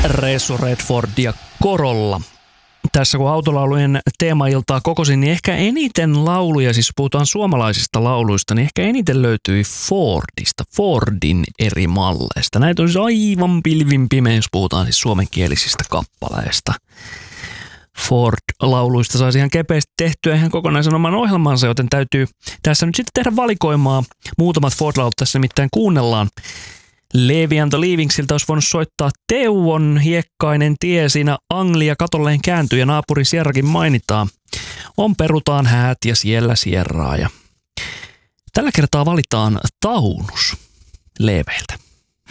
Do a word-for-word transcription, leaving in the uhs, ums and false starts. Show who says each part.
Speaker 1: Resso, Redford ja Corolla. Tässä kun autolaulujen teemailtaa kokosin, niin ehkä eniten lauluja, siis puhutaan suomalaisista lauluista, niin ehkä eniten löytyi Fordista, Fordin eri malleista. Näitä on siis aivan pilvin pimeä, jos puhutaan siis suomenkielisistä kappaleista. Ford-lauluista saisi ihan kepeästi tehtyä ihan kokonaisen oman ohjelmansa, joten täytyy tässä nyt sitten tehdä valikoimaa. Muutamat Ford-laulut tässä nimittäin kuunnellaan. Levi and the Leavingsiltä olisi voinut soittaa Teuon hiekkainen tie, siinä Anglia katolleen kääntyy ja naapuri Sierrakin mainitaan. On perutaan häät ja siellä Sierraa. Ja tällä kertaa valitaan Taunus Leveiltä.